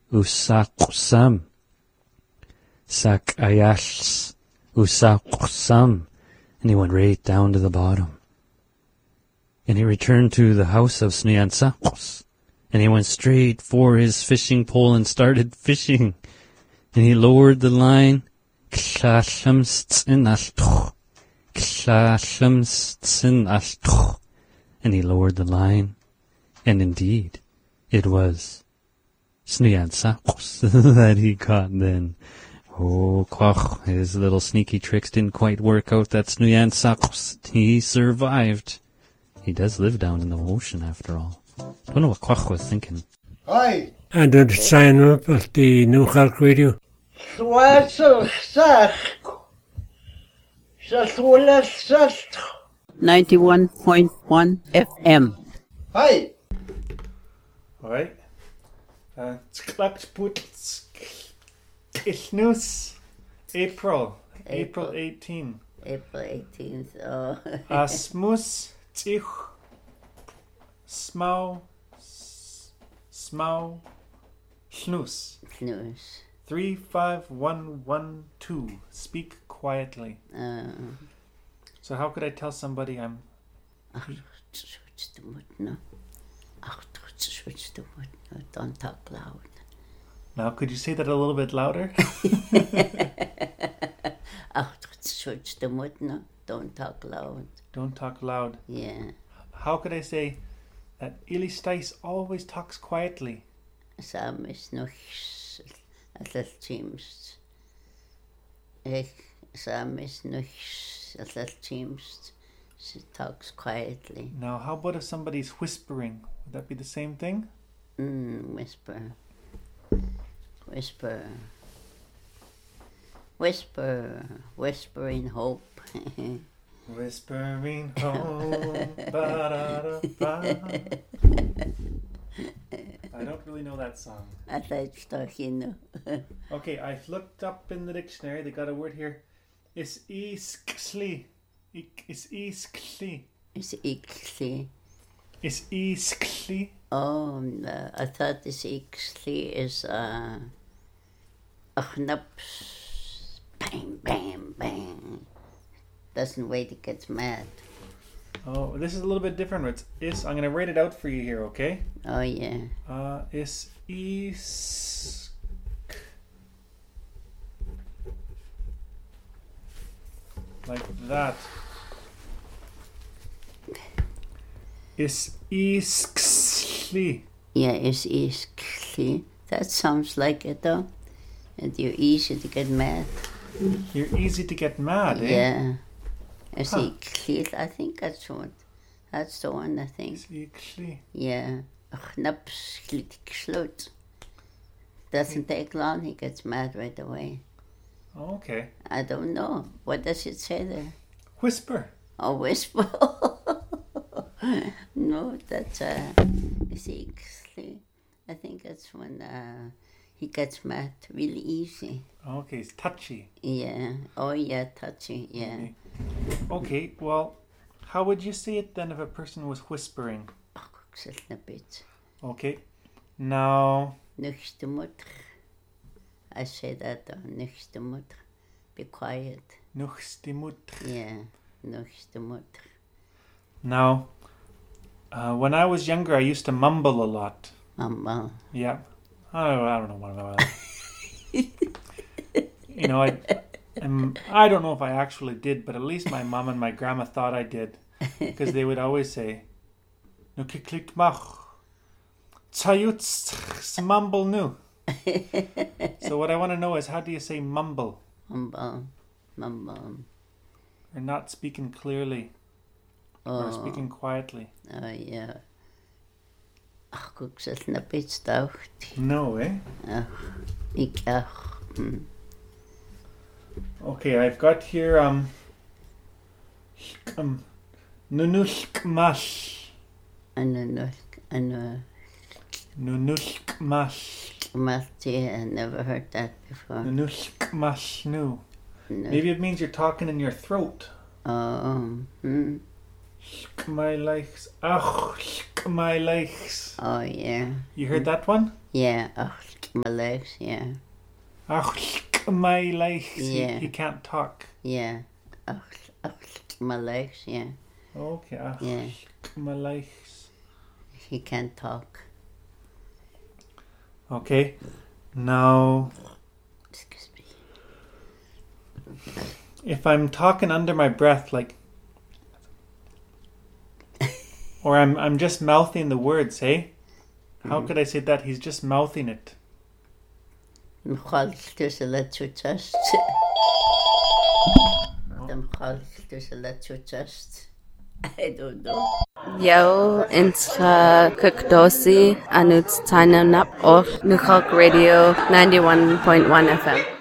usaqsam. Sakayals, usaqsam. And he went right down to the bottom. And he returned to the house of Sniansakos. And he went straight for his fishing pole and started fishing. And he lowered the line. And he lowered the line. And indeed, it was Sniansakos that he caught then. Oh, Quach, his little sneaky tricks didn't quite work out. That Sniansakos, he survived. He does live down in the ocean after all. Don't know what Quach was thinking. Hi. And the sign up at the New York Radio. What's up, sir? 91.1 FM. Hi. Alright. Snus. April 18. April 18th. Oh. Asmus Tich Smau Snus. Snooze. 35112. Speak quietly. So how could I tell somebody I'm... Don't talk loud. Now, could you say that a little bit louder? Don't talk loud. Don't talk loud. Yeah. How could I say that Eli Stice always talks quietly? Sam is nog a little chimst. Sam is nog a little chimst. She talks quietly. Now, how about if somebody's whispering? Would that be the same thing? Whisper. Whisper. Whisper. Whispering hope. Whispering home. Ba-da-da-ba. I don't really know that song. I thought you know. Okay, I've looked up in the dictionary. They got a word here. Is iskli. Is iskli. It's ickly. Is iskli. Oh, no. I thought this ickly is a knaps. Bang, bang, bang. Doesn't wait, it gets mad. Oh, this is a little bit different. I'm going to write it out for you here, okay? Oh, yeah. Is isk. Like that. Is iskli. Yeah, it's ickly. That sounds like it, though. And you're easy to get mad. You're easy to get mad, eh? Yeah. It's ickly. I think that's what. That's the one, I think. Is iskli. Yeah. Knaps, gesloot. Doesn't take long, he gets mad right away. Oh, okay. I don't know. What does it say there? Whisper. Oh, whisper. No, that's ickly. I think that's when he gets mad really easy. Okay, it's touchy. Yeah. Oh, yeah, touchy. Yeah. Okay, well, how would you say it then if a person was whispering? A bit. Okay. Now... Nuchtemut. I say that though. Nuchtemut. Be quiet. Nuchstimut. Yeah. Nuchtemut. Now, when I was younger, I used to mumble a lot. Mumble. Yeah. I don't know what about that. You know, I don't know if I actually did, but at least my mom and my grandma thought I did. Because they would always say, "Nu kiklik mach. Tsayuts mumble nu." So what I want to know is, how do you say mumble? Mumble. Mumble. Or not speaking clearly. Or speaking quietly. Oh, yeah. Guck, zit een beetje stoucht. No, eh? Ik ach. Okay, I've got here, Nunushkmash. Nunushkmash. I never heard that before. Nunushkmash nu. Maybe it means you're talking in your throat. Oh, My legs. Ach, my legs. Oh, yeah. You heard that one? Yeah, ach, my legs, yeah. My legs. Yeah. He can't talk. Yeah. My legs, yeah. Okay. Yeah. My legs. He can't talk. Okay. Now, Excuse me. if I'm talking under my breath, like, or I'm just mouthing the words, hey? How could I say that? He's just mouthing it. I don't know. Yo, intra kukdosi anuts tainam nap or Nukok Radio 91.1 FM.